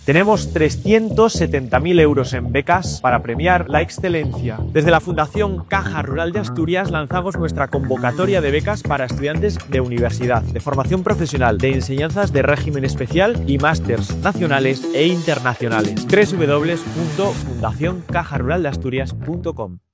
Tenemos 370.000 euros en becas para premiar la excelencia. Desde la Fundación Caja Rural de Asturias lanzamos nuestra convocatoria de becas para estudiantes de universidad, de formación profesional, de enseñanzas de régimen especial y másters nacionales e internacionales. www.fundacioncajaruraldeasturias.com